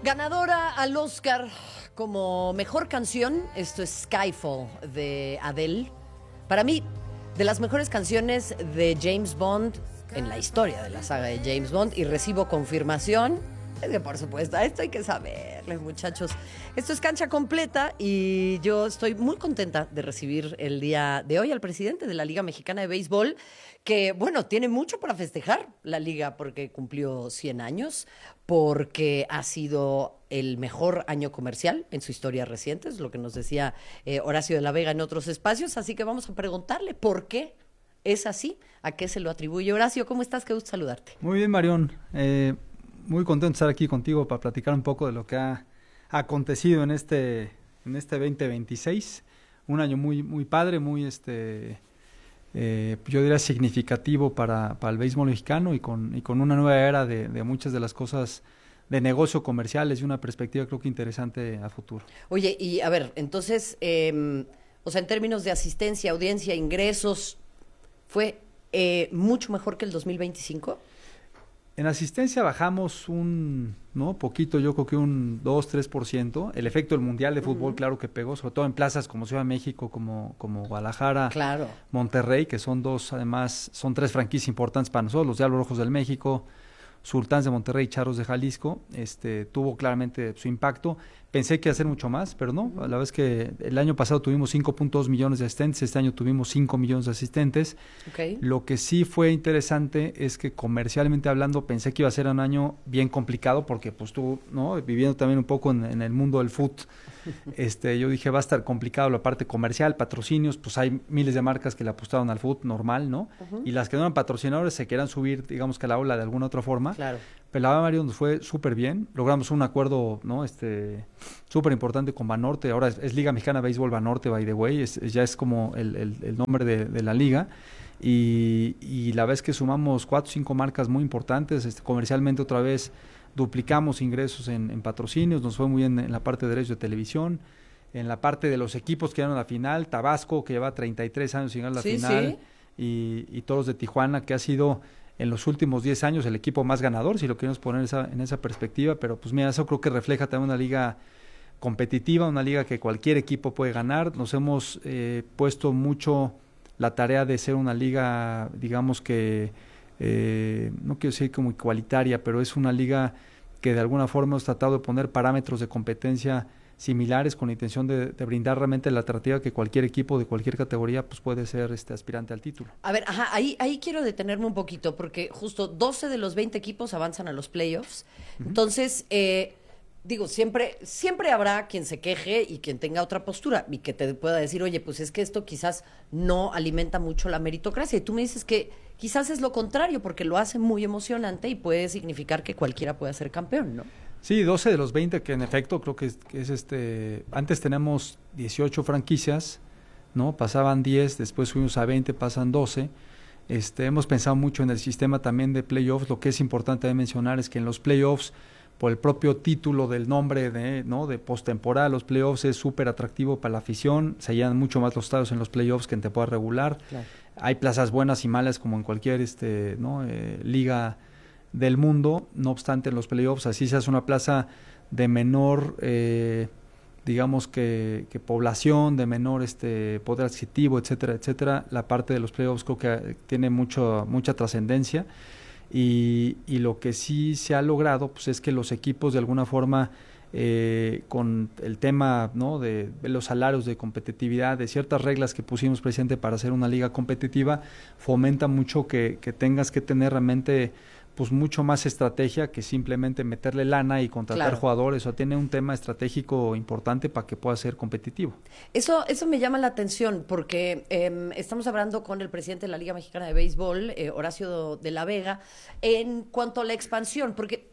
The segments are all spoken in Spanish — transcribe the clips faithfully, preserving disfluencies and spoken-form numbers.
Ganadora al Oscar como mejor canción, esto es Skyfall de Adele. Para mí, de las mejores canciones de James Bond en la historia de la saga de James Bond, y recibo confirmación. Es que por supuesto, esto hay que saberle, muchachos. Esto es Cancha Completa y yo estoy muy contenta de recibir el día de hoy al presidente de la Liga Mexicana de Béisbol, que, bueno, tiene mucho para festejar la liga porque cumplió cien años, porque ha sido el mejor año comercial en su historia reciente, es lo que nos decía eh, Horacio de la Vega en otros espacios, así que vamos a preguntarle por qué es así, a qué se lo atribuye. Horacio, ¿cómo estás? Qué gusto saludarte. Muy bien, Marión. Eh, muy contento de estar aquí contigo para platicar un poco de lo que ha acontecido en este, en este veinte veintiséis. Un año muy, muy padre, muy, este, eh, yo diría, significativo para, para el béisbol mexicano y con, y con una nueva era de, de muchas de las cosas de negocio comerciales y una perspectiva creo que interesante a futuro. Oye, y a ver, entonces, eh, o sea, en términos de asistencia, audiencia, ingresos, ¿fue eh, mucho mejor que el dos mil veinticinco? En asistencia bajamos un, ¿no? Poquito, yo creo que un dos, tres por ciento. El efecto del Mundial de Fútbol, uh-huh. Claro que pegó, sobre todo en plazas como Ciudad de México, como, como Guadalajara, claro. Monterrey, que son dos, además, son tres franquicias importantes para nosotros, los Diablos Rojos del México, Sultanes de Monterrey y Charros de Jalisco. Este, tuvo claramente su impacto. Pensé que iba a ser mucho más, pero no. A la vez que el año pasado tuvimos cinco punto dos millones de asistentes, este año tuvimos cinco millones de asistentes. Okay. Lo que sí fue interesante es que comercialmente hablando pensé que iba a ser un año bien complicado porque pues tú, ¿no? Viviendo también un poco en, en el mundo del fútbol, este, yo dije va a estar complicado la parte comercial, patrocinios, pues hay miles de marcas que le apostaron al fútbol normal, ¿no? Uh-huh. Y las que no eran patrocinadores se querían subir, digamos que a la ola de alguna otra forma. Claro. Pero la verdad, Mario, nos fue súper bien. Logramos un acuerdo, ¿no? Este, súper importante con Banorte. Ahora es, es Liga Mexicana de Béisbol Banorte, by the way. Es, es, ya es como el, el, el nombre de, de la liga. Y, y la vez que sumamos cuatro o cinco marcas muy importantes, este, comercialmente otra vez duplicamos ingresos en, en patrocinios. Nos fue muy bien en la parte de derechos de televisión. En la parte de los equipos que llegaron a la final. Tabasco, que lleva treinta y tres años sin llegar a la sí, final. Sí. Y, y Toros de Tijuana, que ha sido en los últimos diez años el equipo más ganador, si lo queremos poner esa, en esa perspectiva, pero pues mira, eso creo que refleja también una liga competitiva, una liga que cualquier equipo puede ganar. Nos hemos eh, puesto mucho la tarea de ser una liga, digamos que, eh, no quiero decir como igualitaria, pero es una liga que de alguna forma hemos tratado de poner parámetros de competencia similares con la intención de, de brindar realmente la atractiva que cualquier equipo de cualquier categoría pues puede ser este aspirante al título. A ver, ajá, ahí, ahí quiero detenerme un poquito porque justo doce de los veinte equipos avanzan a los playoffs. Uh-huh. Entonces, eh, digo, siempre, siempre habrá quien se queje y quien tenga otra postura y que te pueda decir, oye, pues es que esto quizás no alimenta mucho la meritocracia. Y tú me dices que quizás es lo contrario porque lo hace muy emocionante y puede significar que cualquiera pueda ser campeón, ¿no? Sí, doce de los veinte, que en efecto creo que es, que es este, antes tenemos dieciocho franquicias, ¿no? Pasaban diez, después subimos a veinte, pasan doce. Este, hemos pensado mucho en el sistema también de playoffs. Lo que es importante de mencionar es que en los playoffs, por el propio título del nombre de, ¿no? de postemporada, los playoffs es súper atractivo para la afición. Se llenan mucho más los estadios en los playoffs que en temporada regular. Claro. Hay plazas buenas y malas como en cualquier este, ¿no? eh, liga del mundo. No obstante, en los playoffs así se hace una plaza de menor eh, digamos que, que población, de menor este poder adquisitivo, etcétera, etcétera. La parte de los playoffs creo que tiene mucho, mucha trascendencia y, y lo que sí se ha logrado pues es que los equipos de alguna forma eh, con el tema, ¿no? de, de los salarios, de competitividad, de ciertas reglas que pusimos presente para hacer una liga competitiva, fomenta mucho que, que tengas que tener realmente pues mucho más estrategia que simplemente meterle lana y contratar claro. jugadores. O sea, tiene un tema estratégico importante para que pueda ser competitivo. Eso, eso me llama la atención porque eh, estamos hablando con el presidente de la Liga Mexicana de Béisbol, eh, Horacio de la Vega, en cuanto a la expansión, porque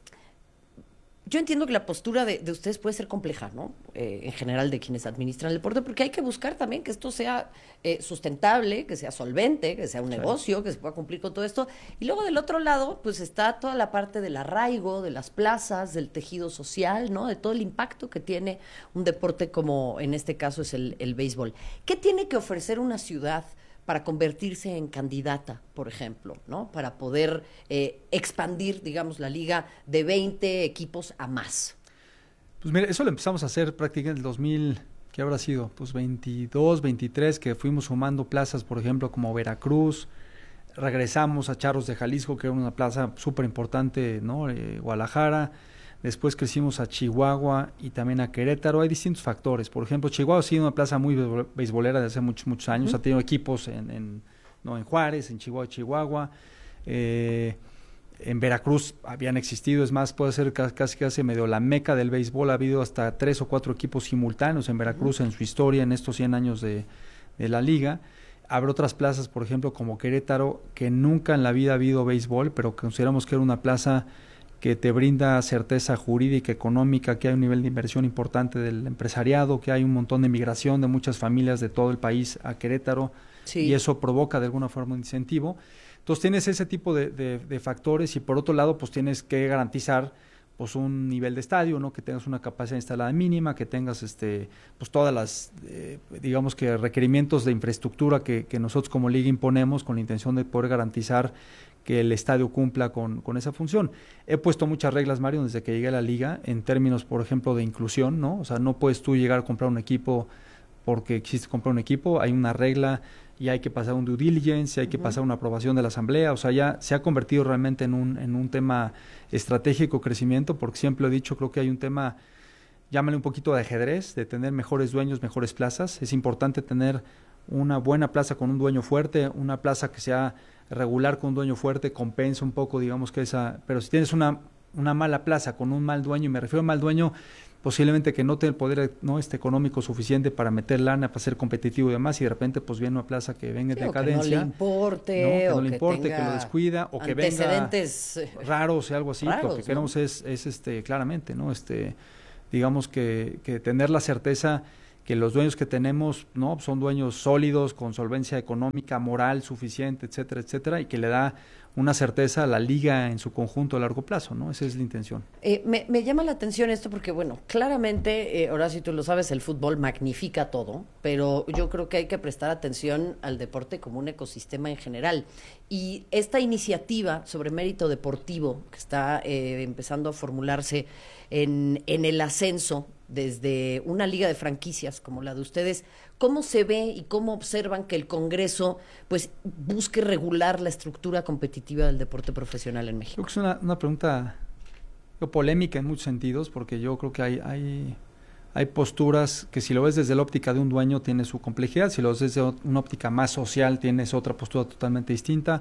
yo entiendo que la postura de, de ustedes puede ser compleja, ¿no? Eh, en general de quienes administran el deporte, porque hay que buscar también que esto sea eh, sustentable, que sea solvente, que sea un sí. negocio, que se pueda cumplir con todo esto. Y luego del otro lado, pues está toda la parte del arraigo, de las plazas, del tejido social, ¿no? De todo el impacto que tiene un deporte como en este caso es el, el béisbol. ¿Qué tiene que ofrecer una ciudad para convertirse en candidata, por ejemplo, ¿no? Para poder eh, expandir, digamos, la liga de veinte equipos a más? Pues mira, eso lo empezamos a hacer prácticamente en el dos mil, ¿qué habrá sido? Pues veintidós, veintitrés, que fuimos sumando plazas, por ejemplo, como Veracruz. Regresamos a Charros de Jalisco, que era una plaza súper importante, ¿no? Eh, Guadalajara. Después crecimos a Chihuahua y también a Querétaro. Hay distintos factores. Por ejemplo, Chihuahua ha sido una plaza muy beisbolera desde hace muchos, muchos años. Uh-huh. Ha tenido equipos en, en, no, en Juárez, en Chihuahua, Chihuahua. Eh, en Veracruz habían existido. Es más, puede ser casi casi medio la meca del béisbol. Ha habido hasta tres o cuatro equipos simultáneos en Veracruz uh-huh. en su historia, en estos cien años de, de la liga. Habrá otras plazas, por ejemplo, como Querétaro, que nunca en la vida ha habido béisbol, pero consideramos que era una plaza que te brinda certeza jurídica, económica, que hay un nivel de inversión importante del empresariado, que hay un montón de migración de muchas familias de todo el país a Querétaro, sí. y eso provoca de alguna forma un incentivo. Entonces tienes ese tipo de, de, de factores y por otro lado pues tienes que garantizar pues un nivel de estadio, ¿no? Que tengas una capacidad instalada mínima, que tengas este pues todas las eh, digamos que requerimientos de infraestructura que, que nosotros como liga imponemos con la intención de poder garantizar que el estadio cumpla con, con esa función. He puesto muchas reglas, Mario, desde que llegué a la liga, en términos, por ejemplo, de inclusión, ¿no? O sea, no puedes tú llegar a comprar un equipo porque quisiste comprar un equipo, hay una regla y hay que pasar un due diligence, hay que uh-huh. pasar una aprobación de la asamblea, o sea, ya se ha convertido realmente en un, en un tema estratégico, crecimiento, porque siempre he dicho, creo que hay un tema, llámale un poquito de ajedrez, de tener mejores dueños, mejores plazas. Es importante tener una buena plaza con un dueño fuerte, una plaza que sea regular con un dueño fuerte, compensa un poco, digamos que esa, pero si tienes una, una mala plaza con un mal dueño, y me refiero a mal dueño, posiblemente que no tenga el poder no este económico suficiente para meter lana, para ser competitivo y demás, y de repente pues viene una plaza que venga sí, en decadencia, o que no le importe, ¿no? que o no le importe, que, que lo descuida, o que venga raros y algo así. Raros, lo que queremos ¿no? es, es este claramente, ¿no? Este, digamos que, que tener la certeza que los dueños que tenemos no son dueños sólidos, con solvencia económica, moral suficiente, etcétera, etcétera, y que le da una certeza a la liga en su conjunto a largo plazo, ¿no? Esa es la intención. Eh, me, me llama la atención esto porque, bueno, claramente, eh, ahora sí tú lo sabes, el fútbol magnifica todo, pero yo creo que hay que prestar atención al deporte como un ecosistema en general. Y esta iniciativa sobre mérito deportivo que está eh, empezando a formularse en, en el ascenso desde una liga de franquicias como la de ustedes, ¿cómo se ve y cómo observan que el Congreso pues busque regular la estructura competitiva del deporte profesional en México? Creo que es una, una pregunta polémica en muchos sentidos, porque yo creo que hay, hay, hay posturas que si lo ves desde la óptica de un dueño tiene su complejidad, si lo ves desde una óptica más social tienes otra postura totalmente distinta.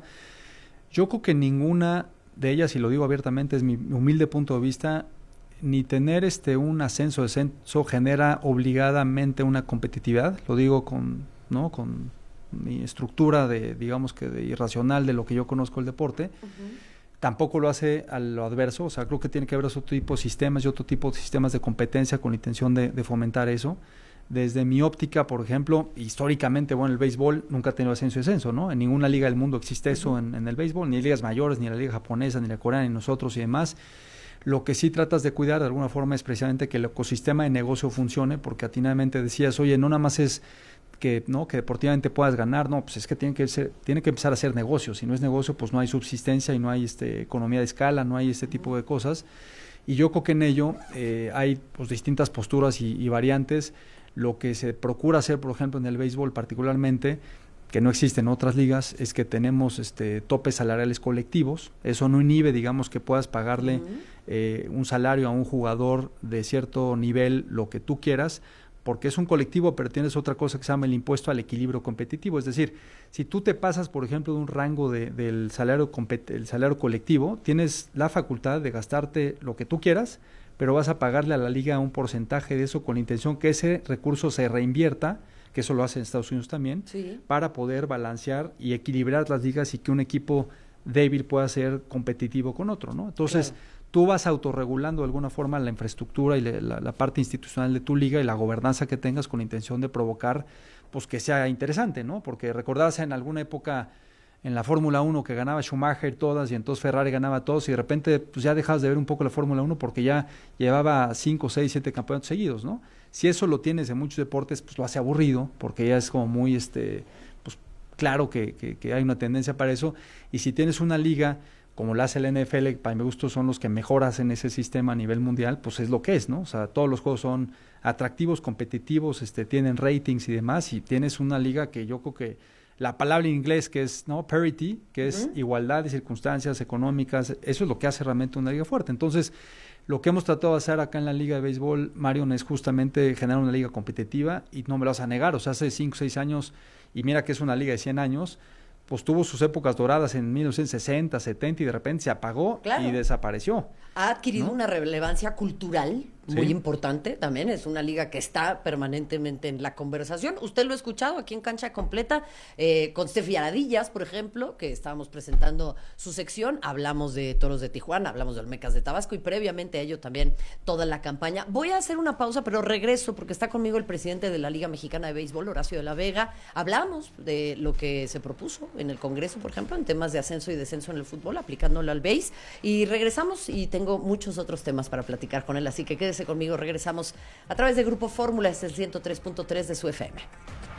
Yo creo que ninguna de ellas, y lo digo abiertamente, es mi humilde punto de vista, ni tener este un ascenso descenso genera obligadamente una competitividad, lo digo con no con mi estructura de digamos que de irracional de lo que yo conozco el deporte. Uh-huh. Tampoco lo hace a lo adverso, o sea, creo que tiene que haber otro tipo de sistemas y otro tipo de sistemas de competencia con la intención de, de fomentar eso. Desde mi óptica, por ejemplo, históricamente, bueno, el béisbol nunca ha tenido ascenso y descenso, ¿no? En ninguna liga del mundo existe eso uh-huh. en, en el béisbol, ni ligas mayores, ni la liga japonesa, ni la coreana, ni nosotros y demás. Lo que sí tratas de cuidar de alguna forma es precisamente que el ecosistema de negocio funcione, porque atinadamente decías, oye, no nada más es que no que deportivamente puedas ganar, no, pues es que tiene que ser, tiene que empezar a hacer negocio. Si no es negocio, pues no hay subsistencia y no hay este economía de escala, no hay este tipo de cosas. Y yo creo que en ello eh, hay pues distintas posturas y, y variantes. Lo que se procura hacer, por ejemplo, en el béisbol particularmente, que no existe en otras ligas, es que tenemos este topes salariales colectivos. Eso no inhibe, digamos, que puedas pagarle uh-huh. eh, un salario a un jugador de cierto nivel, lo que tú quieras, porque es un colectivo, pero tienes otra cosa que se llama el impuesto al equilibrio competitivo. Es decir, si tú te pasas, por ejemplo, de un rango de, del salario, el salario colectivo, tienes la facultad de gastarte lo que tú quieras, pero vas a pagarle a la liga un porcentaje de eso con la intención que ese recurso se reinvierta, que eso lo hace en Estados Unidos también, sí. para poder balancear y equilibrar las ligas y que un equipo débil pueda ser competitivo con otro, ¿no? Entonces, claro. tú vas autorregulando de alguna forma la infraestructura y la, la parte institucional de tu liga y la gobernanza que tengas con la intención de provocar, pues, que sea interesante, ¿no? Porque recordarse en alguna época en la Fórmula uno que ganaba Schumacher todas y entonces Ferrari ganaba todos y de repente pues ya dejas de ver un poco la Fórmula uno porque ya llevaba cinco, seis, siete campeonatos seguidos, ¿no? Si eso lo tienes en muchos deportes, pues lo hace aburrido porque ya es como muy, este, pues claro que, que, que hay una tendencia para eso. Y si tienes una liga como la hace el N F L, para mi gusto son los que mejor hacen ese sistema a nivel mundial, pues es lo que es, ¿no? O sea, todos los juegos son atractivos, competitivos, este, tienen ratings y demás, y tienes una liga que yo creo que la palabra en inglés que es, ¿no? Parity, que es uh-huh. igualdad de circunstancias económicas, eso es lo que hace realmente una liga fuerte. Entonces, lo que hemos tratado de hacer acá en la Liga de Béisbol, Marion, es justamente generar una liga competitiva, y no me lo vas a negar, o sea, hace cinco o seis años, y mira que es una liga de cien años, pues tuvo sus épocas doradas en mil novecientos sesenta, setenta, y de repente se apagó claro. y desapareció. Ha adquirido ¿no? una relevancia cultural muy sí. importante también. Es una liga que está permanentemente en la conversación. Usted lo ha escuchado aquí en Cancha Completa, eh, con Steffi Aradillas, por ejemplo, que estábamos presentando su sección. Hablamos de Toros de Tijuana, hablamos de Olmecas de Tabasco, y previamente a ello también toda la campaña. Voy a hacer una pausa, pero regreso porque está conmigo el presidente de la Liga Mexicana de Béisbol, Horacio de la Vega. Hablamos de lo que se propuso en el Congreso, por ejemplo, en temas de ascenso y descenso en el fútbol, aplicándolo al béis. Y regresamos, y tengo muchos otros temas para platicar con él, así que quédese conmigo. Regresamos a través de Grupo Fórmula, es el ciento tres punto tres de su F M.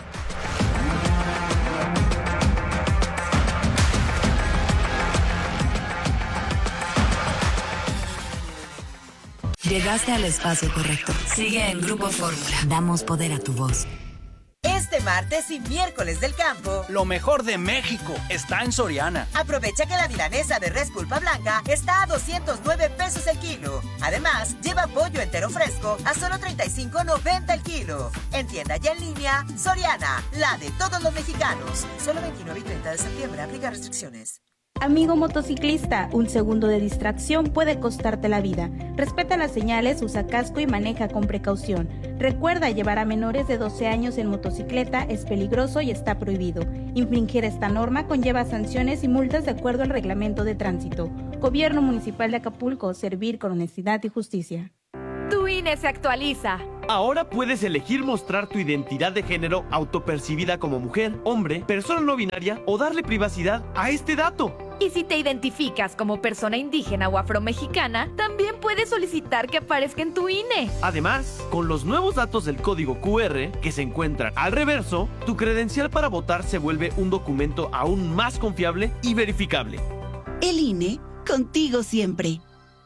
Llegaste al espacio correcto. Sigue en Grupo Fórmula. Damos poder a tu voz. Este martes y miércoles del campo, lo mejor de México está en Soriana. Aprovecha que la milanesa de res pulpa blanca está a doscientos nueve pesos el kilo. Además, lleva pollo entero fresco a solo treinta y cinco noventa el kilo. En tienda y en línea, Soriana, la de todos los mexicanos. Solo veintinueve y treinta de septiembre, aplica restricciones. Amigo motociclista, un segundo de distracción puede costarte la vida. Respeta las señales, usa casco y maneja con precaución. Recuerda, llevar a menores de doce años en motocicleta es peligroso y está prohibido. Infringir esta norma conlleva sanciones y multas de acuerdo al reglamento de tránsito. Gobierno Municipal de Acapulco, servir con honestidad y justicia. Tu I N E se actualiza. Ahora puedes elegir mostrar tu identidad de género autopercibida como mujer, hombre, persona no binaria o darle privacidad a este dato. Y si te identificas como persona indígena o afromexicana, también puedes solicitar que aparezca en tu I N E. Además, con los nuevos datos del código Q R que se encuentran al reverso, tu credencial para votar se vuelve un documento aún más confiable y verificable. El I N E, contigo siempre.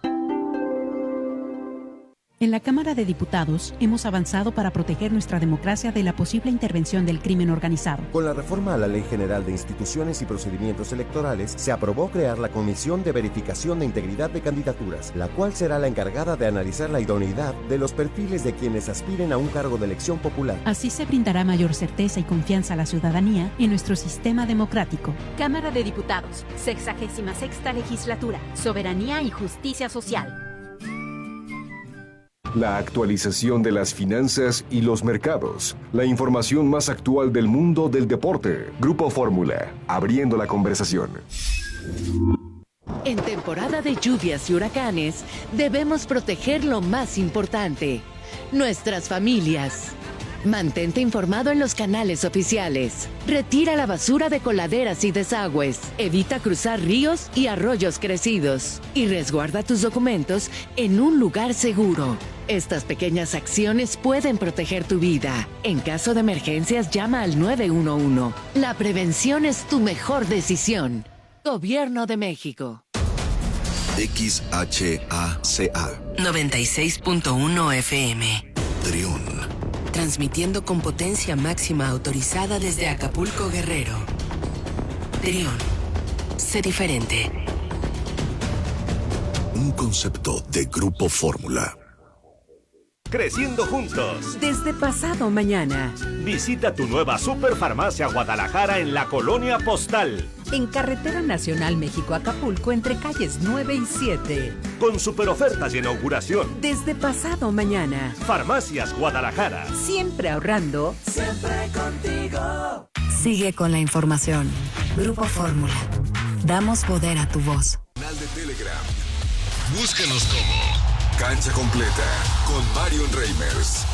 En la Cámara de Diputados hemos avanzado para proteger nuestra democracia de la posible intervención del crimen organizado. Con la reforma a la Ley General de Instituciones y Procedimientos Electorales, se aprobó crear la Comisión de Verificación de Integridad de Candidaturas, la cual será la encargada de analizar la idoneidad de los perfiles de quienes aspiren a un cargo de elección popular. Así se brindará mayor certeza y confianza a la ciudadanía en nuestro sistema democrático. Cámara de Diputados, sexagésima sexta legislatura, soberanía y justicia social. La actualización de las finanzas y los mercados. La información más actual del mundo del deporte. Grupo Fórmula, abriendo la conversación. En temporada de lluvias y huracanes, debemos proteger lo más importante, nuestras familias. Mantente informado en los canales oficiales. Retira la basura de coladeras y desagües. Evita cruzar ríos y arroyos crecidos. Y resguarda tus documentos en un lugar seguro. Estas pequeñas acciones pueden proteger tu vida. En caso de emergencias, llama al nueve uno uno. La prevención es tu mejor decisión. Gobierno de México. X H A C A noventa y seis punto uno F M. Trión. Transmitiendo con potencia máxima autorizada desde Acapulco, Guerrero. Trión. Sé diferente. Un concepto de Grupo Fórmula. Creciendo juntos. Desde pasado mañana. Visita tu nueva Superfarmacia Guadalajara en la Colonia Postal. En Carretera Nacional México-Acapulco, entre calles nueve y siete. Con superofertas de inauguración. Desde pasado mañana. Farmacias Guadalajara. Siempre ahorrando. Siempre contigo. Sigue con la información. Grupo Fórmula. Damos poder a tu voz. Canal de Telegram. Búscanos como Cancha Completa con Marion Reimers.